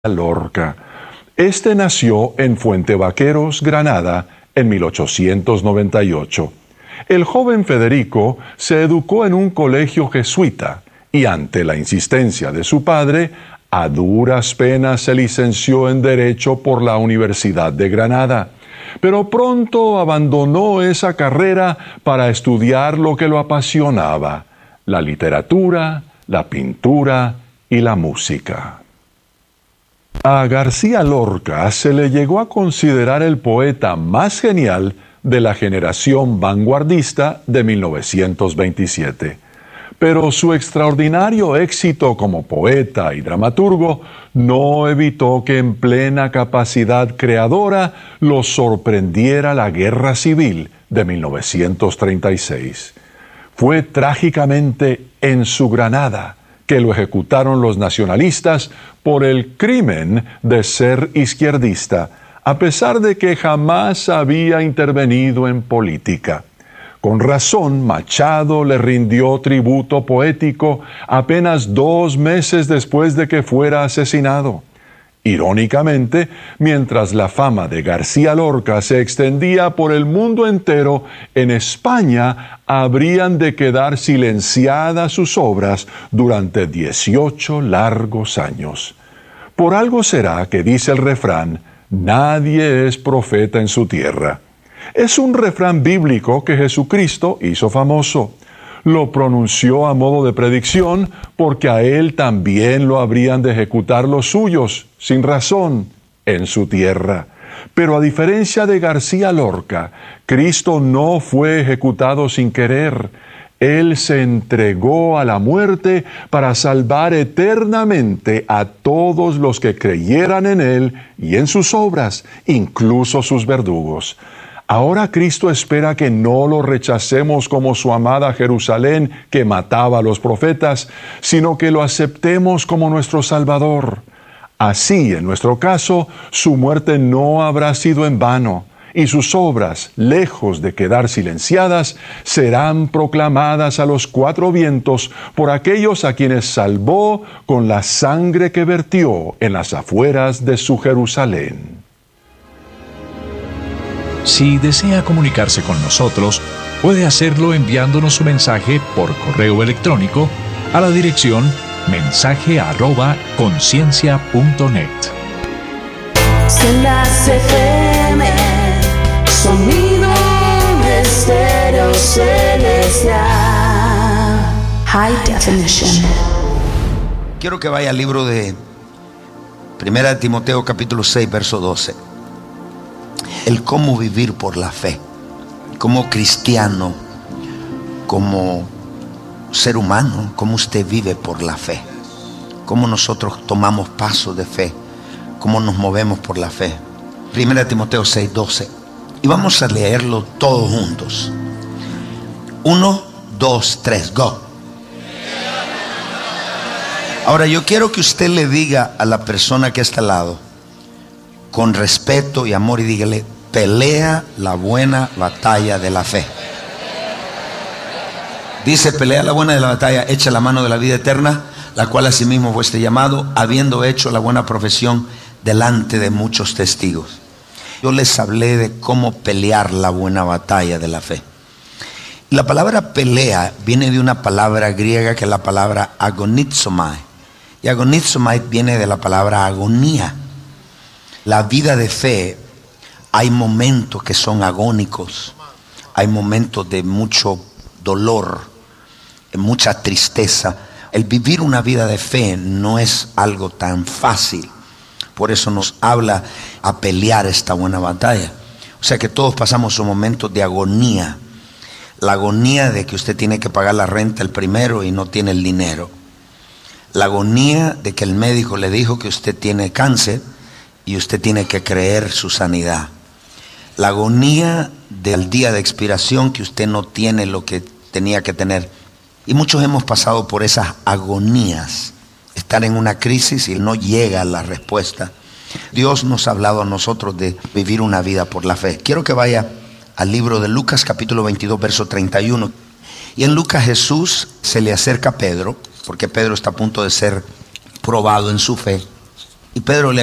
Lorca. Este nació en Fuente Vaqueros, Granada, en 1898. El joven Federico se educó en un colegio jesuita y ante la insistencia de su padre, a duras penas se licenció en Derecho por la Universidad de Granada. Pero pronto abandonó esa carrera para estudiar lo que lo apasionaba: la literatura, la pintura y la música. A García Lorca se le llegó a considerar el poeta más genial de la generación vanguardista de 1927. Pero su extraordinario éxito como poeta y dramaturgo no evitó que en plena capacidad creadora lo sorprendiera la Guerra Civil de 1936. Fue trágicamente en su Granada que lo ejecutaron los nacionalistas por el crimen de ser izquierdista, a pesar de que jamás había intervenido en política. Con razón, Machado le rindió tributo poético apenas 2 meses después de que fuera asesinado. Irónicamente, mientras la fama de García Lorca se extendía por el mundo entero, en España habrían de quedar silenciadas sus obras durante 18 largos años. Por algo será que dice el refrán: nadie es profeta en su tierra. Es un refrán bíblico que Jesucristo hizo famoso. Lo pronunció a modo de predicción porque a él también lo habrían de ejecutar los suyos, sin razón, en su tierra. Pero a diferencia de García Lorca, Cristo no fue ejecutado sin querer. Él se entregó a la muerte para salvar eternamente a todos los que creyeran en Él y en sus obras, incluso sus verdugos. Ahora Cristo espera que no lo rechacemos como su amada Jerusalén que mataba a los profetas, sino que lo aceptemos como nuestro Salvador. Así, en nuestro caso, su muerte no habrá sido en vano, y sus obras, lejos de quedar silenciadas, serán proclamadas a los 4 vientos por aquellos a quienes salvó con la sangre que vertió en las afueras de su Jerusalén. Si desea comunicarse con nosotros, puede hacerlo enviándonos su mensaje por correo electrónico a la dirección mensaje@conciencia.net. Senda FM, sonido de estéreo celestial, High Definition. Quiero que vaya al libro de 1 Timoteo capítulo 6, verso 12. El cómo vivir por la fe, como cristiano, como ser humano, cómo usted vive por la fe, cómo nosotros tomamos pasos de fe, cómo nos movemos por la fe. 1 Timoteo 6, 12. Y vamos a leerlo todos juntos. 1, 2, 3, go. Ahora yo quiero que usted le diga a la persona que está al lado, con respeto y amor, y dígale: pelea la buena batalla de la fe. Dice: pelea la buena de la batalla, echa la mano de la vida eterna, la cual asimismo fue llamado, habiendo hecho la buena profesión delante de muchos testigos. Yo les hablé de cómo pelear la buena batalla de la fe. La palabra pelea viene de una palabra griega que es la palabra agonizomai. Y agonizomai viene de la palabra agonía. La vida de fe, hay momentos que son agónicos, hay momentos de mucho dolor, de mucha tristeza. El vivir una vida de fe no es algo tan fácil. Por eso nos habla a pelear esta buena batalla. O sea que todos pasamos un momento de agonía. La agonía de que usted tiene que pagar la renta el primero y no tiene el dinero. La agonía de que el médico le dijo que usted tiene cáncer y usted tiene que creer su sanidad. La agonía del día de expiración que usted no tiene lo que tenía que tener. Y muchos hemos pasado por esas agonías. Estar en una crisis y no llega la respuesta. Dios nos ha hablado a nosotros de vivir una vida por la fe. Quiero que vaya al libro de Lucas capítulo 22 verso 31. Y en Lucas Jesús se le acerca a Pedro, porque Pedro está a punto de ser probado en su fe. Y Pedro le